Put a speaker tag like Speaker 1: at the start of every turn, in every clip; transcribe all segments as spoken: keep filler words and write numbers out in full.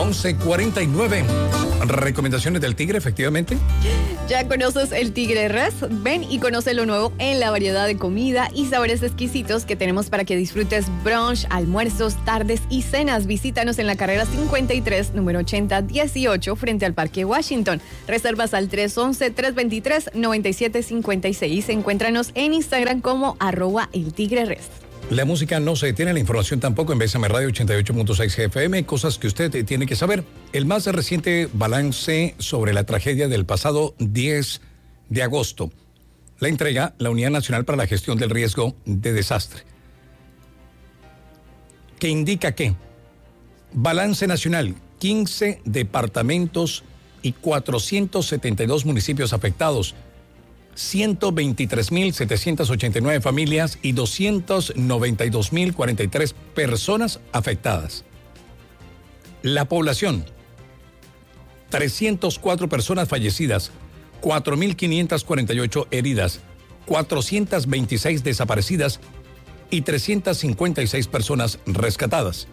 Speaker 1: once cuarenta y nueve. Recomendaciones del Tigre, efectivamente.
Speaker 2: ¿Ya conoces el Tigre Res? Ven y conoce lo nuevo en la variedad de comida y sabores exquisitos que tenemos para que disfrutes brunch, almuerzos, tardes y cenas. Visítanos en la carrera cincuenta y tres, número ochenta dieciocho, frente al Parque Washington. Reservas al tres once, tres veintitrés, noventa y siete cincuenta y seis. Encuéntranos en Instagram como arroba el Tigre Res.
Speaker 1: La música no se detiene, la información tampoco en B S M Radio ochenta y ocho punto seis F M, cosas que usted tiene que saber. El más reciente balance sobre la tragedia del pasado diez de agosto. La entrega la Unidad Nacional para la Gestión del Riesgo de Desastre, que indica que balance nacional, quince departamentos y cuatrocientos setenta y dos municipios afectados, ciento veintitrés mil setecientos ochenta y nueve familias y doscientos noventa y dos mil cuarenta y tres personas afectadas. La población, trescientas cuatro personas fallecidas, cuatro mil quinientas cuarenta y ocho heridas, cuatrocientas veintiséis desaparecidas y trescientas cincuenta y seis personas rescatadas.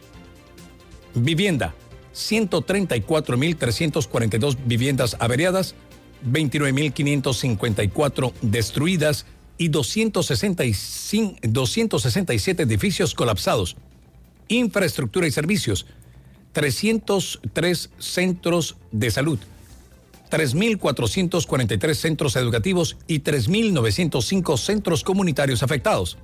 Speaker 1: Vivienda, ciento treinta y cuatro mil trescientas cuarenta y dos viviendas averiadas, veintinueve mil quinientas cincuenta y cuatro destruidas y doscientos sesenta y cinco, doscientos sesenta y siete edificios colapsados. Infraestructura y servicios, trescientos tres centros de salud, tres mil cuatrocientos cuarenta y tres centros educativos y tres mil novecientos cinco centros comunitarios afectados.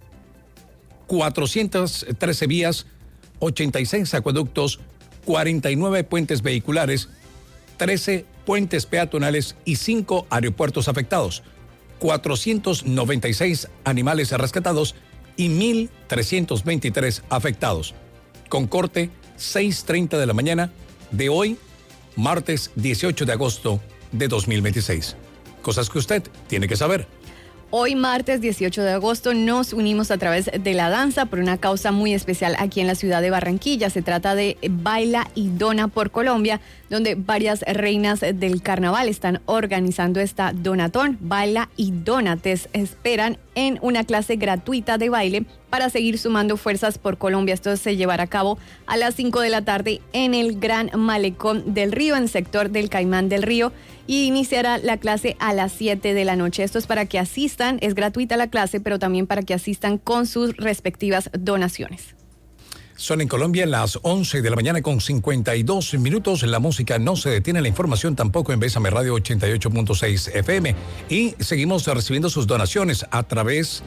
Speaker 1: cuatrocientas trece vías, ochenta y seis acueductos, cuarenta y nueve puentes vehiculares, trece puentes peatonales y cinco aeropuertos afectados, cuatrocientos noventa y seis animales rescatados y mil trescientos veintitrés afectados. Con corte seis treinta de la mañana de hoy, martes dieciocho de agosto de dos mil veintiséis. Cosas que usted tiene que saber.
Speaker 2: Hoy, martes dieciocho de agosto, nos unimos a través de la danza por una causa muy especial aquí en la ciudad de Barranquilla. Se trata de Baila y Dona por Colombia, donde varias reinas del carnaval están organizando esta donatón. Baila y Dona, te esperan en una clase gratuita de baile para seguir sumando fuerzas por Colombia. Esto se llevará a cabo a las cinco de la tarde en el Gran Malecón del Río, en el sector del Caimán del Río, y iniciará la clase a las siete de la noche. Esto es para que asistan, es gratuita la clase, pero también para que asistan con sus respectivas donaciones.
Speaker 1: Son en Colombia las once de la mañana con cincuenta y dos minutos. La música no se detiene, la información tampoco en B S M Radio ochenta y ocho punto seis F M. Y seguimos recibiendo sus donaciones a través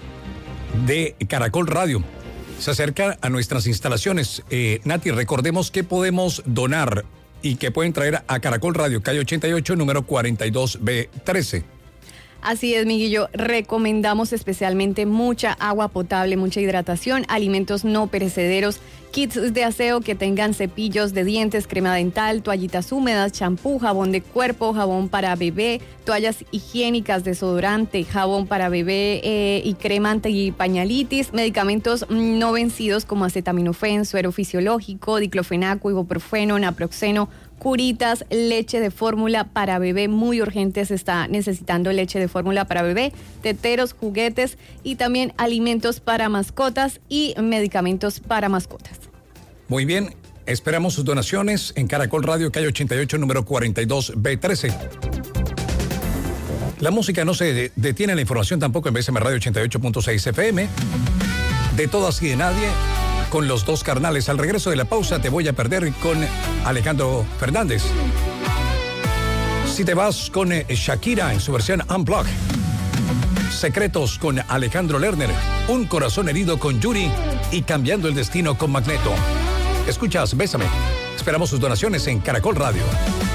Speaker 1: de Caracol Radio. Se acerca a nuestras instalaciones. Eh, Nati, recordemos que podemos donar y que pueden traer a Caracol Radio, calle ochenta y ocho, número cuarenta y dos B trece.
Speaker 2: Así es, Miguelillo. Recomendamos especialmente mucha agua potable, mucha hidratación, alimentos no perecederos, kits de aseo que tengan cepillos de dientes, crema dental, toallitas húmedas, champú, jabón de cuerpo, jabón para bebé, toallas higiénicas, desodorante, jabón para bebé eh, y crema antipañalitis, medicamentos no vencidos como acetaminofén, suero fisiológico, diclofenaco, ibuprofeno, naproxeno, curitas, leche de fórmula para bebé, muy urgente, se está necesitando leche de fórmula para bebé, teteros, juguetes y también alimentos para mascotas y medicamentos para mascotas.
Speaker 1: Muy bien, esperamos sus donaciones en Caracol Radio, calle ochenta y ocho, número cuarenta y dos B trece. La música no se detiene, la información tampoco en B S M Radio ochenta y ocho punto seis F M. De todas y de nadie, con los dos carnales. Al regreso de la pausa, Te voy a perder con Alejandro Fernández. Si te vas con Shakira en su versión Unplugged. Secretos con Alejandro Lerner. Un corazón herido con Yuri y Cambiando el destino con Magneto. Escuchas Bésame. Esperamos sus donaciones en Caracol Radio.